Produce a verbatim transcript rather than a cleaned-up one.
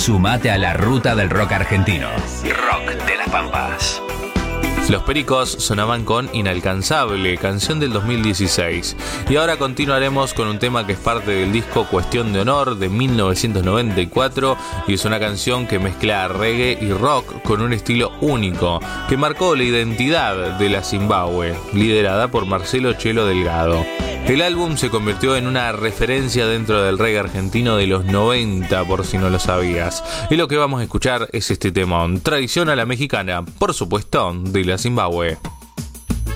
Sumate a la ruta del rock argentino. Rock de las Pampas. Los Pericos sonaban con Inalcanzable, canción del dos mil dieciséis. Y ahora continuaremos con un tema que es parte del disco Cuestión de Honor de mil novecientos noventa y cuatro y es una canción que mezcla reggae y rock con un estilo único que marcó la identidad de la Zimbabue, liderada por Marcelo Chelo Delgado. El álbum se convirtió en una referencia dentro del reggae argentino de los noventa, por si no lo sabías. Y lo que vamos a escuchar es este tema, tradición a la mexicana, por supuesto, de la Zimbabue.